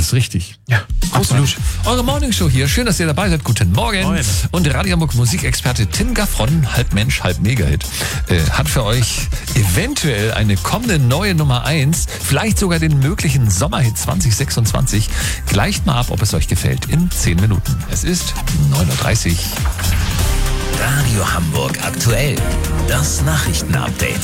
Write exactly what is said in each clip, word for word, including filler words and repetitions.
ist richtig. Ja, absolut. Eure Morningshow hier. Schön, dass ihr dabei seid. Guten Morgen. Moin. Und Radio Hamburg Musikexperte Tim Gaffron, halb Mensch, halb Megahit, äh, hat für euch eventuell eine kommende neue Nummer eins, vielleicht sogar den möglichen Sommerhit zwanzig sechsundzwanzig. Gleicht mal ab, ob es euch gefällt, in zehn Minuten. Es ist neun Uhr dreißig. Radio Hamburg aktuell. Das Nachrichtenupdate.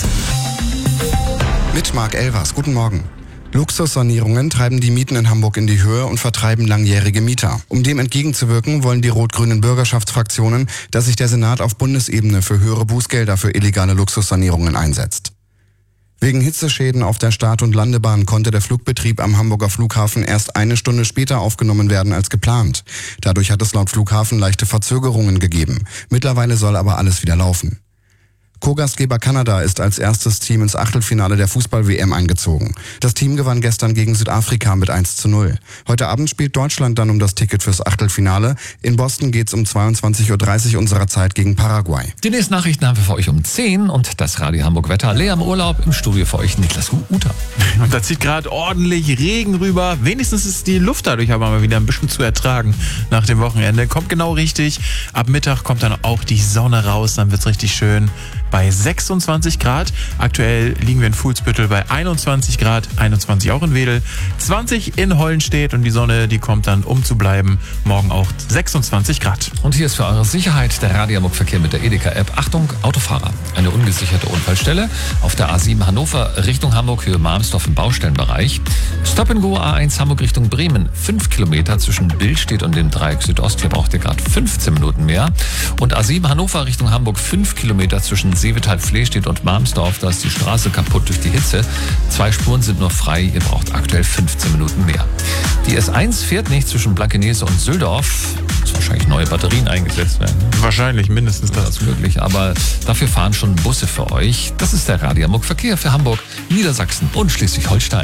Mit Marc Elvers. Guten Morgen. Luxussanierungen treiben die Mieten in Hamburg in die Höhe und vertreiben langjährige Mieter. Um dem entgegenzuwirken, wollen die rot-grünen Bürgerschaftsfraktionen, dass sich der Senat auf Bundesebene für höhere Bußgelder für illegale Luxussanierungen einsetzt. Wegen Hitzeschäden auf der Start- und Landebahn konnte der Flugbetrieb am Hamburger Flughafen erst eine Stunde später aufgenommen werden als geplant. Dadurch hat es laut Flughafen leichte Verzögerungen gegeben. Mittlerweile soll aber alles wieder laufen. Co-Gastgeber Kanada ist als erstes Team ins Achtelfinale der Fußball-W M eingezogen. Das Team gewann gestern gegen Südafrika mit eins zu null. Heute Abend spielt Deutschland dann um das Ticket fürs Achtelfinale. In Boston geht's um zweiundzwanzig Uhr dreißig unserer Zeit gegen Paraguay. Die nächsten Nachrichten haben wir für euch um zehn und das Radio Hamburg Wetter. Lea im Urlaub, im Studio für euch Niklas Uter. Und da zieht gerade ordentlich Regen rüber. Wenigstens ist die Luft dadurch aber mal wieder ein bisschen zu ertragen nach dem Wochenende. Kommt genau richtig. Ab Mittag kommt dann auch die Sonne raus. Dann wird's richtig schön. Bei sechsundzwanzig Grad. Aktuell liegen wir in Fuhlsbüttel bei einundzwanzig Grad, einundzwanzig auch in Wedel, zwanzig in Hollenstedt und die Sonne, die kommt dann, um zu bleiben, morgen auch sechsundzwanzig Grad. Und hier ist für eure Sicherheit der Radio Hamburg Verkehr mit der Edeka-App. Achtung, Autofahrer. Eine ungesicherte Unfallstelle auf der A sieben Hannover Richtung Hamburg, Höhe Malmsdorf im Baustellenbereich. Stop-and-Go A eins Hamburg Richtung Bremen. Fünf Kilometer zwischen Billstedt und dem Dreieck Südost. Hier braucht ihr gerade fünfzehn Minuten mehr. Und A sieben Hannover Richtung Hamburg. Fünf Kilometer zwischen Seevetal-Flehstedt und Malmsdorf, da ist die Straße kaputt durch die Hitze. Zwei Spuren sind nur frei, ihr braucht aktuell fünfzehn Minuten mehr. Die S eins fährt nicht zwischen Blankenese und Süldorf. Muss wahrscheinlich neue Batterien eingesetzt werden. Wahrscheinlich, mindestens das. Das ist möglich, aber dafür fahren schon Busse für euch. Das ist der Radio Hamburg Verkehr für Hamburg, Niedersachsen und Schleswig-Holstein.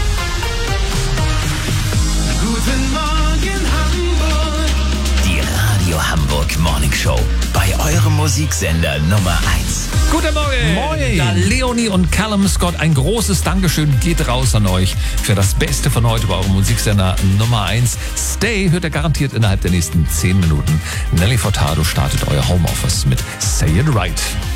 Guten Morgen Hamburg. Die Radio Hamburg Morning Show. Bei eurem Musiksender Nummer eins. Guten Morgen! Moin! Ja, Leonie und Callum Scott, ein großes Dankeschön geht raus an euch für das Beste von heute bei eurem Musiksender Nummer eins. Stay hört ihr garantiert innerhalb der nächsten zehn Minuten. Nelly Furtado startet euer Homeoffice mit Say It Right.